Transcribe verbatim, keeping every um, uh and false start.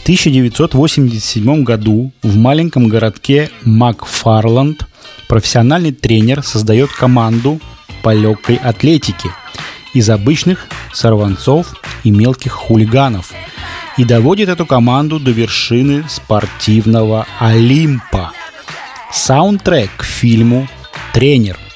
тысяча девятьсот восемьдесят седьмом году в маленьком городке Макфарланд профессиональный тренер создает команду по легкой атлетике из обычных сорванцов и мелких хулиганов и доводит эту команду до вершины спортивного Олимпа. Саундтрек к фильму «Тренер».